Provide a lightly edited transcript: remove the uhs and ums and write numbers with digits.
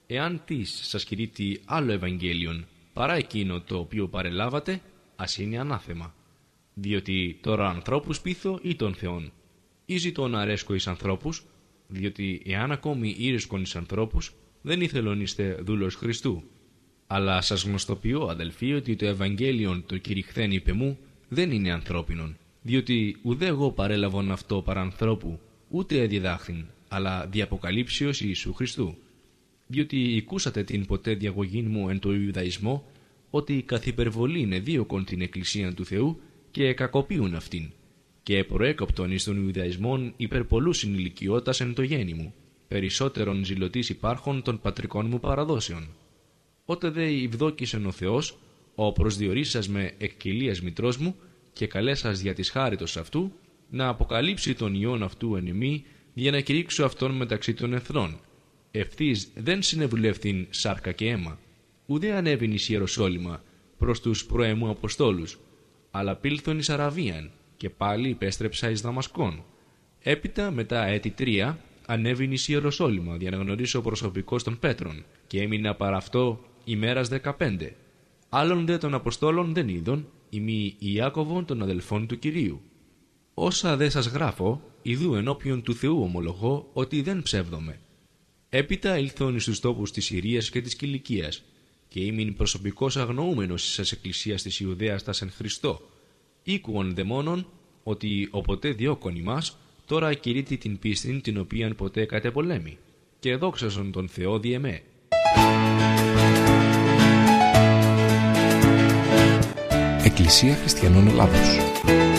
Εάν τις σας κηρύττει άλλο Ευαγγέλιον παρά εκείνο το οποίο παρελάβατε, ας είναι ανάθεμα. Διότι τώρα ανθρώπους πείθω ή των Θεών. Ή ζητώ να αρέσκω εις ανθρώπους, διότι εάν ακόμη ήρεσκον εις ανθρώπους, δεν ήθελον είστε δούλος Χριστού. Αλλά σας γνωστοποιώ, αδελφοί, ότι το Ευαγγέλιον το κηρυχθέν υπ' εμού δεν είναι ανθρώπινον. Διότι ουδέ εγώ παρέλαβον αυτό παρά ανθρώπου, ούτε διδάχθην, αλλά διαποκαλύψεως Ιησού Χριστού. Διότι οικούσατε την ποτέ διαγωγήν μου εν το Ιουδαϊσμό, ότι καθ' υπερβολήν εδίωκον την Εκκλησία του Θεού και κακοποιούν αυτήν. Και προέκοπτον εις τον Ιουδαϊσμόν υπερπολούς συνηλικιώτας εν το γέννη μου, περισσότερον ζηλωτής υπάρχων των πατρικών μου παραδόσεων. Ότε δε ευδόκησεν ο Θεός, ο προσδιορίσας με εκ κοιλίας μητρός μου και καλέσας δια της χάριτος αυτού, να αποκαλύψει τον Υιόν αυτού εν εμεί, για να κηρύξω αυτόν μεταξύ των εθνών. Ευθύς δεν συνεβουλεύθην σάρκα και αίμα, ουδέ ανέβην εις Ιεροσόλυμα προς τους προεμού Αποστόλους, αλλά πήλθον εις Αραβίαν, και πάλι υπέστρεψα εις Δαμασκόν. Έπειτα, μετά έτη 3, ανέβην εις Ιεροσόλυμα για να γνωρίσω προσωπικώς των Πέτρων, και έμεινα παρά αυτό ημέρας 15. Άλλον δε των Αποστόλων δεν είδων, ημί Ιάκωβον των αδελφών του Κυρίου. Όσα δε σας γράφω, ιδού ενώπιον του Θεού ομολογώ ότι δεν ψεύδομαι. Έπειτα ήλθον εις τους τόπους της Συρίας και της Κιλικίας, και ήμην προσωπικός αγνοούμενος εις εκκλησίας της Ιουδαίας τας εν Χριστώ. Ήκουον δε μόνον ότι οποτέ διώκον ημάς, τώρα κηρύττει την πίστην την οποίαν ποτέ κατεπολέμη, και δόξασον τον Θεό δι' εμέ. Εκκλησία Χριστιανών Ελλάδος.